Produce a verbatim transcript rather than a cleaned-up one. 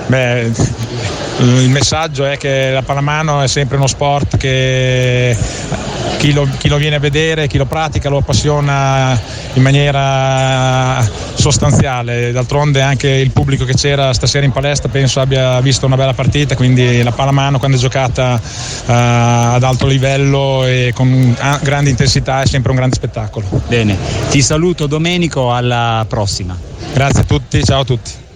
Beh, il messaggio è che la pallamano è sempre uno sport che chi lo, chi lo viene a vedere, chi lo pratica lo appassiona in maniera sostanziale. D'altronde anche il pubblico che c'era stasera in palestra penso abbia visto una bella partita, quindi la pallamano quando è giocata uh, ad alto livello e con grande intensità è sempre un grande spettacolo. Bene, ti saluto Domenico, alla prossima. Grazie a tutti, ciao a tutti.